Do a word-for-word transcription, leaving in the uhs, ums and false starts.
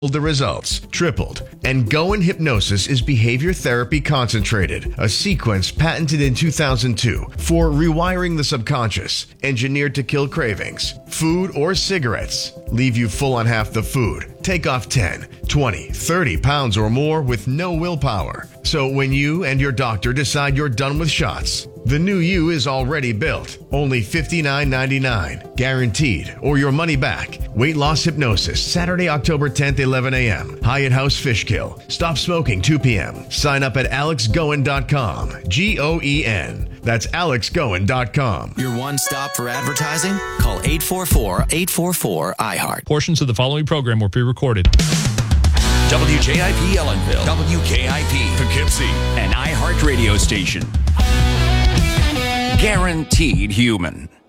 the results, tripled. And Goin Hypnosis is behavior therapy concentrated, a sequence patented in two thousand two for rewiring the subconscious, engineered to kill cravings. Food or cigarettes leave you full on half the food. Take off ten, twenty, thirty pounds or more with no willpower. So when you and your doctor decide you're done with shots, the new you is already built. Only fifty-nine ninety-nine, guaranteed, or your money back. Weight loss hypnosis, Saturday, October tenth, eleven a.m. Hyatt House Fishkill. Stop smoking, two p.m. Sign up at alex goen dot com. G O E N. That's alex goen dot com. Your one stop for advertising? Call eight four four, eight four four, I heart. Portions of the following program were pre-recorded. W J I P Ellenville, W K I P Poughkeepsie, an iHeart radio station. Guaranteed human.